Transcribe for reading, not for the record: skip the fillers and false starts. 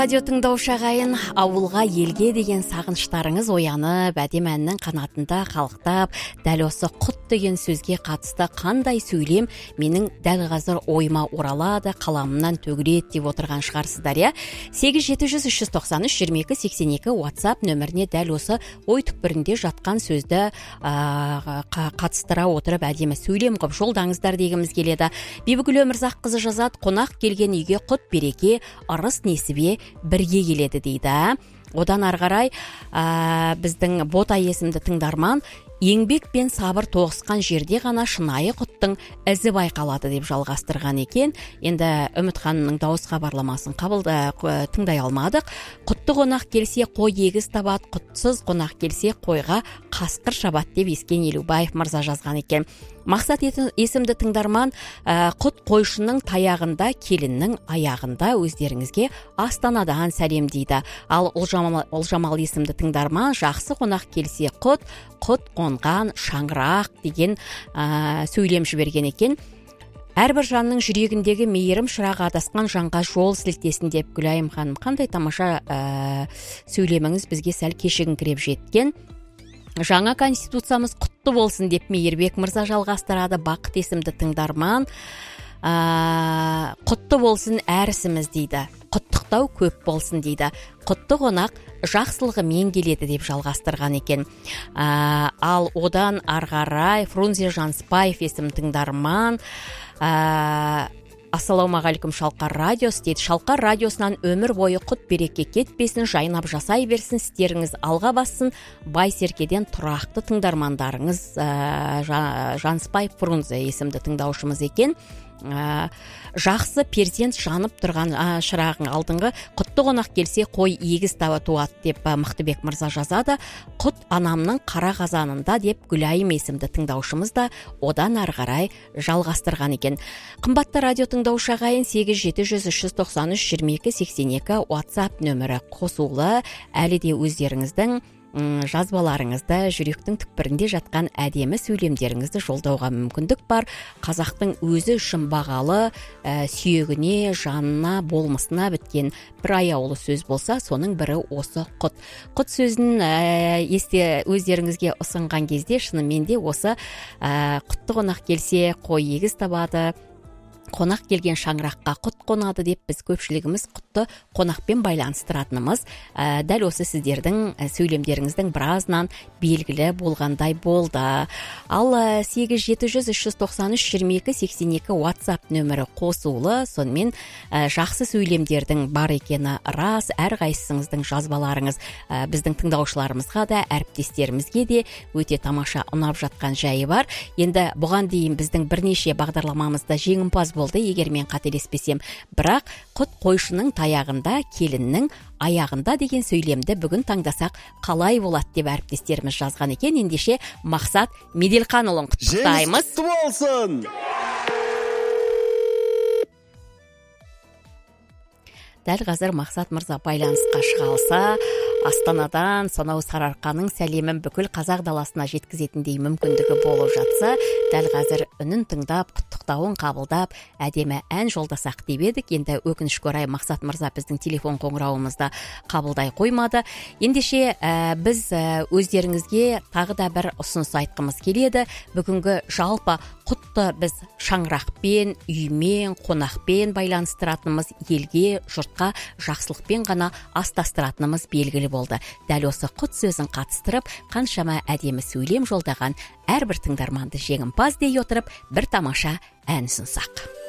Радио тыңдаушы ағайын, ауылға, елге деген сағыныштарыңыз оянып, әдем әннің қанатында қалықтап, дәл осы құт деген сөзге қатысты қандай сөйлем менің дәл қазір ойыма оралады, қаламымнан төгіледі деп отырған шығарсыздар, иә? 8700-393-22-82 WhatsApp нөміріне дәл осы ой түкпірінде жатқан сөзді қатыстыра отырып әдемі сөйлем қып жолдаңыздар дегіміз келеді. Бибігүл Өмірзаққызы жазады: қонақ келген үйге құт береке, ырыс несібе бірге келеді дейді. Одан ары қарай біздің Ботай есімді тыңдарман: еңбек пен сабыр тоғысқан жерде ғана шынайы құттың ізі байқалады деп жалғастырған екен. Енді Үмітханның дауыс хабарламасын тыңдай алмадық. Құтты қонақ келсе қой егіз табады, құтсыз қонақ келсе қойға қасқыр шабады деп Ескен Елубаев мырза жазған екен. Мақсат есімді тыңдарман: құт қойшының таяғында, келіннің аяғында. Өздеріңізге Астанадан сәлем дейді. Ал Ұлжамал есімді тыңдарман: жақсы қонақ келсе құт қонған шаңырақ деген сөйлем жіберген екен. Әрбір жанның жүрегіндегі мейірім шырағы адасқан жанға жол сілтесін деп Гүлайым ханым, қандай тамаша сөйлеміңіз бізге сәл кешігіңкіреп жеткен. Жаңа конституциямыз құтты болсын деп Мейірбек мырза жалғастырады. Бақыт есімді тыңдарман: құтты болсын әр ісіміз дейді. Құттықтау көп болсын дейді. Құтты қонақ жақсылығымен келеді деп жалғастырған екен. Ал одан арғарай Фрунзе Жанспаев есімді тыңдарман: ассалаумағалейкум, Шалқар радиосы дейді. Шалқар радиосынан өмір бойы құт береке кетпесін, жайнап жасай берсін, істеріңіз алға бассын. Бай Серкеден тұрақты тыңдармандарыңыз Жанспаев Фрунзе есімді тыңдаушымыз екен. Жақсы перзент жанып тұрған шырағың алдыңғы, құтты қонақ келсе қой егіз туады деп Мықтыбек мырза жазады. Құт анамның қара қазанында деп Гүлайым есімді тыңдаушымыз да одан ары қарай жалғастырған екен. Қымбатты радио тыңдаушы ағайын, 8700-393-22-82 WhatsApp нөмірі қосулы. Әлі де өздеріңіздің жазбаларыңызды, жүректің түкпірінде жатқан әдемі сөйлемдеріңізді жолдауға мүмкіндік бар. Қазақтың өзі үшін бағалы, сүйегіне, жанына, болмысына біткен бір аяулы сөз болса, соның бірі осы құт. Құт сөзін өздеріңізге ұсынған кезде шынымен де осы құтты қонақ келсе қой егіз табады, қонақ келген шаңыраққа құт қонады деп біз көпшілігіміз құтты қонақпен байланыстыратынымыз дәл осы сіздердің сөйлемдеріңіздің біразынан белгілі болғандай болды. Ал 8700-393-22-82 WhatsApp нөмірі қосулы. Сонымен жақсы сөйлемдердің бар екені рас. Әрқайсыңыздың жазбаларыңыз біздің тыңдаушыларымызға да, әріптестерімізге де өте тамаша ұнап жатқан жайы бар. Енді бұған дейін біздің бірнеше бағдарламамызда жеңімпаз болды, егер мен қателеспесем. Бірақ құт қойшының таяғында, келіннің аяғында деген сөйлемді бүгін таңдасақ қалай болады деп әріптестеріміз жазған екен. Ендеше Мақсат Меделханұлын құттықтаймыз. Жеңіс құтты болсын! Дәл қазір Мақсат мырза байланысқа шығалса, Астанадан сонау Сарыарқаның сәлемін бүкіл қазақ даласына жеткізетіндей мүмкіндігі болып жатса, дәл қазір үнін тыңдап, құттықтауын қабылдап, әдемі ән жолдасақ деп едік. Енді өкінішке орай Мақсат мырза біздің телефон қоңырауымызда қабылдай қоймады. Ендеше біз өздеріңізге тағы да бір ұсыныс айтқымыз келеді. Бүгінгі жалпы құтты біз шаңырақпен, үймен, қонақпен байланыстыратынымыз, елге, жұртқа жақсылықпен ғана астастыратынымыз белгілі болды. Дәл осы құт сөзін қатыстырып, қаншама әдемі сөйлем жолдаған әрбір тыңдарманды жеңімпаз дей отырып, бір тамаша ән ұсынсақ.